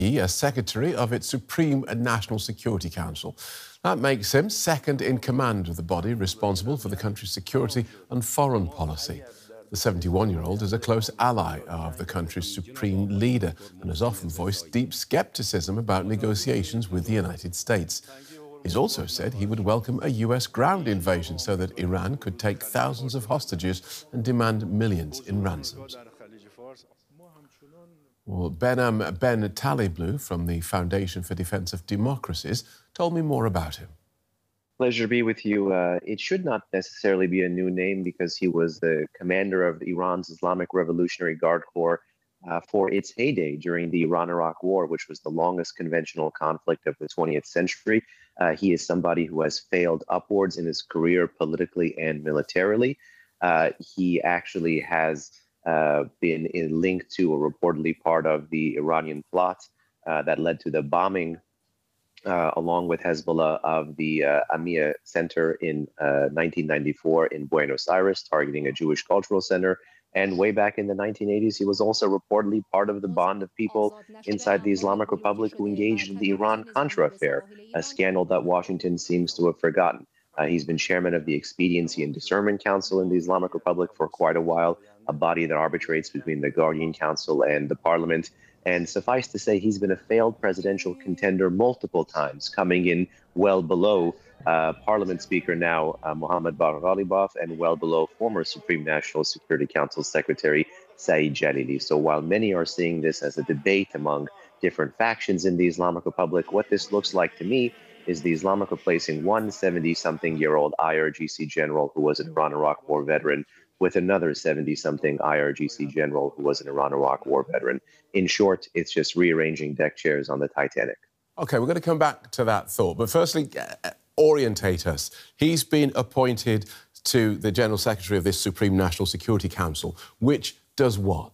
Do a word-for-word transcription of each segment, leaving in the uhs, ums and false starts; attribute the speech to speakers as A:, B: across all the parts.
A: as secretary of its Supreme National Security Council. That makes him second in command of the body responsible for the country's security and foreign policy. The seventy-one-year-old is a close ally of the country's supreme leader and has often voiced deep scepticism about negotiations with the United States. He's also said he would welcome a U S ground invasion so that Iran could take thousands of hostages and demand millions in ransoms. Well, Behnam Ben Taleblu from the Foundation for Defense of Democracies told me more about him.
B: Pleasure to be with you. Uh, it should not necessarily be a new name because he was the commander of Iran's Islamic Revolutionary Guard Corps uh, for its heyday during the Iran-Iraq War, which was the longest conventional conflict of the twentieth century. Uh, he is somebody who has failed upwards in his career politically and militarily. Uh, he actually has uh, been in, linked to or reportedly part of the Iranian plot uh, that led to the bombing Uh, along with Hezbollah of the uh, Amia Center in uh, nineteen ninety-four in Buenos Aires, targeting a Jewish cultural center. And way back in the nineteen eighties, he was also reportedly part of the bond of people inside the Islamic Republic who engaged in the Iran-Contra affair, a scandal that Washington seems to have forgotten. Uh, he's been chairman of the Expediency and Discernment Council in the Islamic Republic for quite a while, a body that arbitrates between the Guardian Council and the parliament. And suffice to say, he's been a failed presidential contender multiple times, coming in well below uh, Parliament Speaker now, uh, Mohammad Bagher Ghalibaf, and well below former Supreme National Security Council Secretary Saeed Jalili. So while many are seeing this as a debate among different factions in the Islamic Republic, what this looks like to me is the Islamic replacing one seventy-something-year-old I R G C general who was an Iran-Iraq War veteran with another seventy-something I R G C general who was an Iran-Iraq War veteran. In short, it's just rearranging deck chairs on the Titanic.
A: OK, we're going to come back to that thought. But firstly, uh, orientate us. He's been appointed to the General Secretary of this Supreme National Security Council, which does what?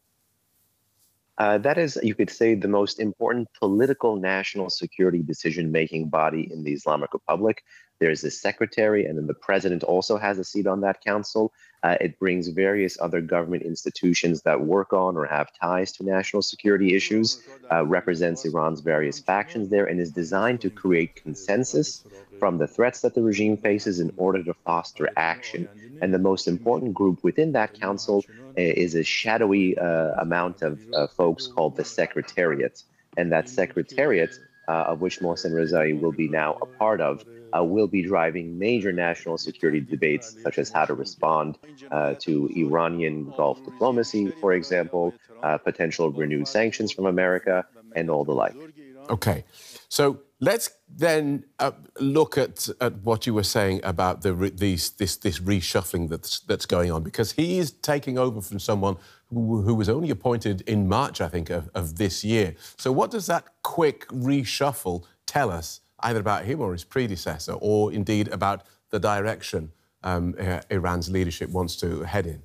B: Uh, that is, you could say, the most important political national security decision-making body in the Islamic Republic. There's a secretary, and then the president also has a seat on that council. Uh, it brings various other government institutions that work on or have ties to national security issues, uh, represents Iran's various factions there, and is designed to create consensus from the threats that the regime faces in order to foster action. And the most important group within that council uh, is a shadowy uh, amount of uh, folks called the Secretariat. And that Secretariat, uh, of which Mohsen Rezai will be now a part of, Uh, will be driving major national security debates, such as how to respond uh, to Iranian Gulf diplomacy, for example, uh, potential renewed sanctions from America, and all the like.
A: OK. So let's then uh, look at, at what you were saying about the re these, this, this reshuffling that's, that's going on, because he is taking over from someone who, who was only appointed in March, I think, of, of this year. So what does that quick reshuffle tell us, either about him or his predecessor, or indeed about the direction um, uh, Iran's leadership wants to head in?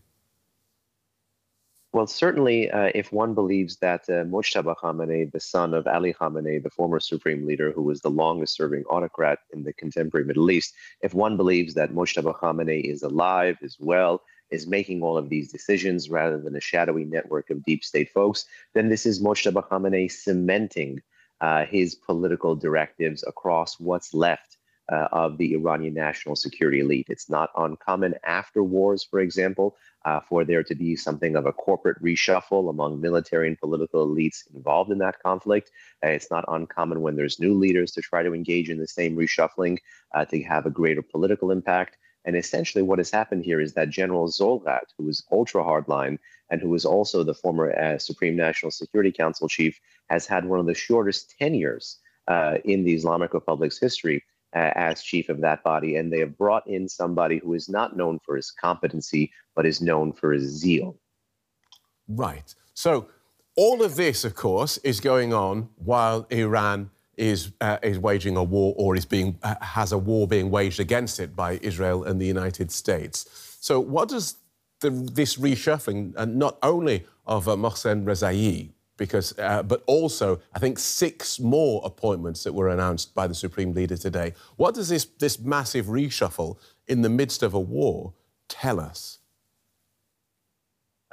B: Well, certainly, uh, if one believes that uh, Mojtaba Khamenei, the son of Ali Khamenei, the former supreme leader who was the longest-serving autocrat in the contemporary Middle East, if one believes that Mojtaba Khamenei is alive, is well, is making all of these decisions rather than a shadowy network of deep state folks, then this is Mojtaba Khamenei cementing Uh, his political directives across what's left uh, of the Iranian national security elite. It's not uncommon after wars, for example, uh, for there to be something of a corporate reshuffle among military and political elites involved in that conflict. Uh, it's not uncommon when there's new leaders to try to engage in the same reshuffling uh, to have a greater political impact. And essentially what has happened here is that General Zolgat, who is ultra hardline and who is also the former uh, Supreme National Security Council chief, has had one of the shortest tenures uh, in the Islamic Republic's history uh, as chief of that body. And they have brought in somebody who is not known for his competency, but is known for his zeal.
A: Right. So all of this, of course, is going on while Iran is uh, is waging a war, or is being uh, has a war being waged against it by Israel and the United States. So what does the, this reshuffling, and uh, not only of uh, Mohsen Rezai, because uh, but also I think six more appointments that were announced by the Supreme Leader today, what does this this massive reshuffle in the midst of a war tell us?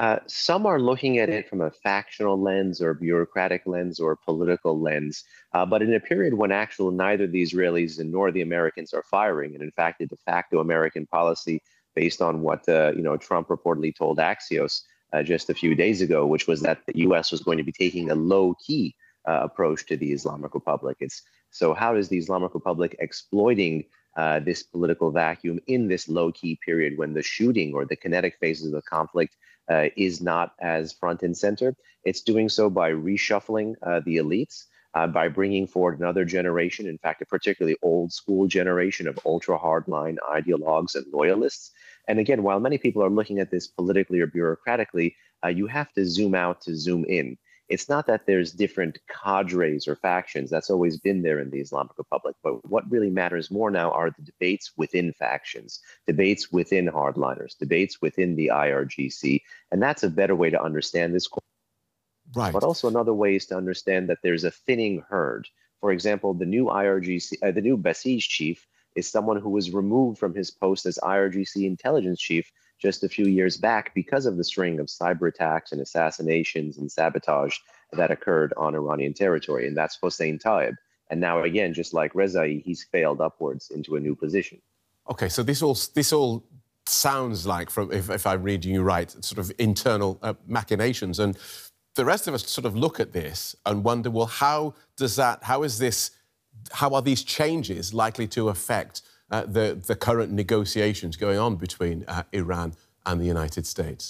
B: Uh, some are looking at it from a factional lens or bureaucratic lens or political lens, uh, but in a period when actually neither the Israelis nor the Americans are firing, and in fact, a de facto American policy based on what uh, you know Trump reportedly told Axios uh, just a few days ago, which was that the U S was going to be taking a low-key uh, approach to the Islamic Republic. It's so how is the Islamic Republic exploiting uh, this political vacuum in this low-key period when the shooting or the kinetic phases of the conflict Uh, is not as front and center? It's doing so by reshuffling uh, the elites, uh, by bringing forward another generation, in fact, a particularly old school generation of ultra hardline ideologues and loyalists. And again, while many people are looking at this politically or bureaucratically, uh, you have to zoom out to zoom in. It's not that there's different cadres or factions. That's always been there in the Islamic Republic. But what really matters more now are the debates within factions, debates within hardliners, debates within the I R G C. And that's a better way to understand this.
A: Right.
B: But also another way is to understand that there's a thinning herd. For example, the new I R G C, uh, the new Basij chief is someone who was removed from his post as I R G C intelligence chief just a few years back because of the string of cyber attacks and assassinations and sabotage that occurred on Iranian territory. And that's Hossein Taib. And now, again, just like Rezai, he's failed upwards into a new position.
A: OK, so this all, this all sounds like, from if, if I'm reading you right, sort of internal uh, machinations. And the rest of us sort of look at this and wonder, well, how does that, how is this, how are these changes likely to affect Uh, the, the current negotiations going on between uh, Iran and the United States?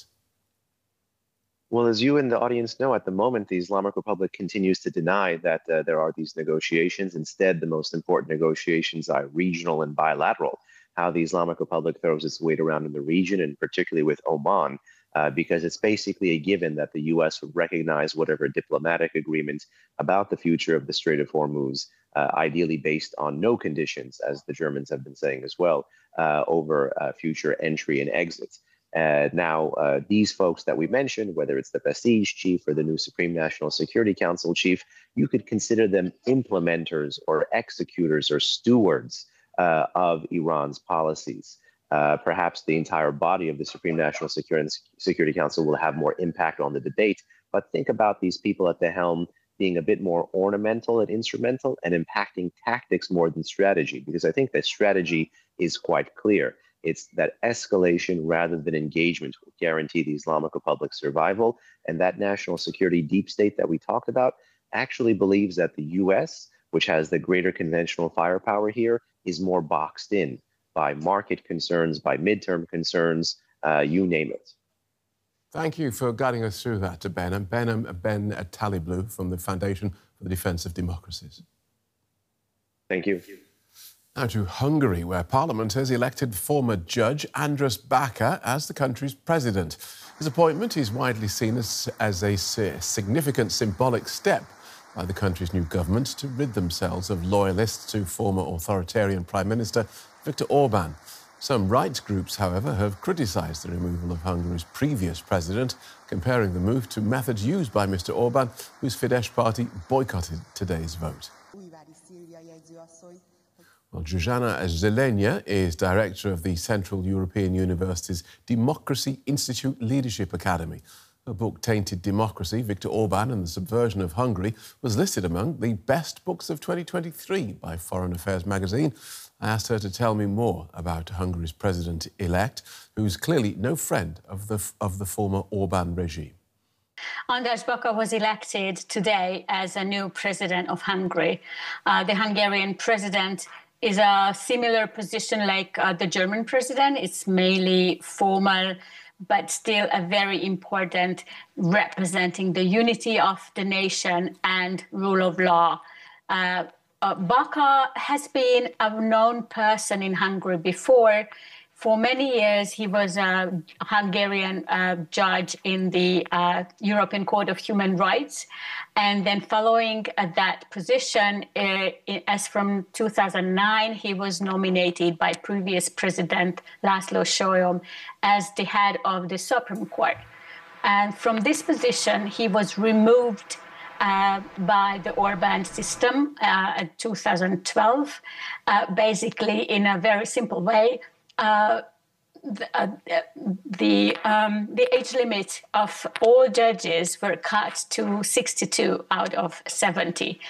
B: Well, as you and the audience know, at the moment, the Islamic Republic continues to deny that uh, there are these negotiations. Instead, the most important negotiations are regional and bilateral. How the Islamic Republic throws its weight around in the region, and particularly with Oman, uh, because it's basically a given that the U S would recognize whatever diplomatic agreement about the future of the Strait of Hormuz, uh, ideally based on no conditions, as the Germans have been saying as well, uh, over uh, future entry and exit. Uh, now, uh, these folks that we mentioned, whether it's the Basij chief or the new Supreme National Security Council chief, you could consider them implementers or executors or stewards uh, of Iran's policies. Uh, perhaps the entire body of the Supreme National Security Council will have more impact on the debate. But think about these people at the helm being a bit more ornamental and instrumental and impacting tactics more than strategy, because I think that strategy is quite clear. It's that escalation rather than engagement will guarantee the Islamic Republic's survival. And that national security deep state that we talked about actually believes that the U S, which has the greater conventional firepower here, is more boxed in by market concerns, by midterm concerns, uh, you name it.
A: Thank you for guiding us through that, to Ben. And Ben, um, Ben Taliblu from the Foundation for the Defence of Democracies.
B: Thank you.
A: Now to Hungary, where Parliament has elected former judge Andras Baka as the country's president. His appointment is widely seen as, as a significant symbolic step by the country's new government to rid themselves of loyalists to former authoritarian Prime Minister Viktor Orban. Some rights groups, however, have criticised the removal of Hungary's previous president, comparing the move to methods used by Mister Orban, whose Fidesz party boycotted today's vote. Well, Zsuzsanna Zelenya is director of the Central European University's Democracy Institute Leadership Academy. Her book, Tainted Democracy, Viktor Orban and the Subversion of Hungary, was listed among the best books of twenty twenty-three by Foreign Affairs magazine. I asked her to tell me more about Hungary's president-elect, who's clearly no friend of the, of the former Orban regime.
C: Andras Baka was elected today as a new president of Hungary. Uh, the Hungarian president is a similar position like uh, the German president. It's mainly formal, but still a very important, representing the unity of the nation and rule of law. Uh, Uh, Baka has been a known person in Hungary before. For many years, he was a Hungarian uh, judge in the uh, European Court of Human Rights. And then following uh, that position, uh, as from two thousand nine, he was nominated by previous President László Solyom as the head of the Supreme Court. And from this position, he was removed Uh, by the Orban system uh, in two thousand twelve, uh, basically in a very simple way. Uh, the uh, the, um, the age limit of all judges were cut to sixty-two out of seventy.